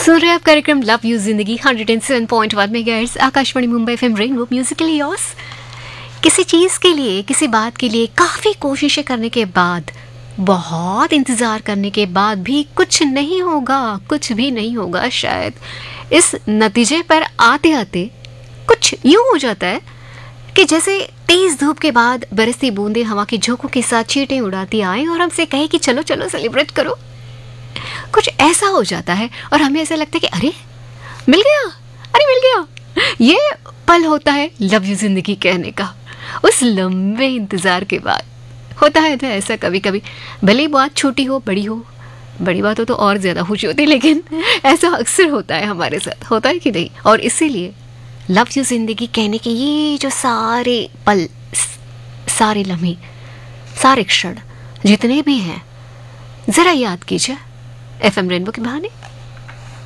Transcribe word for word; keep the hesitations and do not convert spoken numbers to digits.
सुन रहे हैं आप कार्यक्रम लव यू जिंदगी hundred and seven point one megahertz Akashvani Mumbai FM rainbow Musically yours. किसी चीज़ के लिए, किसी बात के लिए काफ़ी कोशिशें करने के बाद, बहुत इंतज़ार करने के बाद भी कुछ नहीं होगा, कुछ भी नहीं होगा शायद। इस नतीजे पर आते आते कुछ यूँ हो जाता है कि जैसे तेज़ धूप के बाद बरसती बूंदें हवा के झोंकों के साथ चींटें उड़ाती आएँ और हमसे कहे कि चलो चलो सेलिब्रेट करो। कुछ ऐसा हो जाता है और हमें ऐसा लगता है कि अरे मिल गया, अरे मिल गया। ये पल होता है लव यू जिंदगी कहने का। उस लंबे इंतज़ार के बाद होता है ना ऐसा कभी कभी, भले ही बात छोटी हो बड़ी हो, बड़ी बात हो तो और ज़्यादा खुशी होती है, लेकिन ऐसा अक्सर होता है हमारे साथ, होता है कि नहीं। और इसीलिए लव यू जिंदगी कहने के ये जो सारे पल, सारे लम्हे, सारे क्षण जितने भी हैं, ज़रा याद कीजिए एफएम रेनबो के बहाने।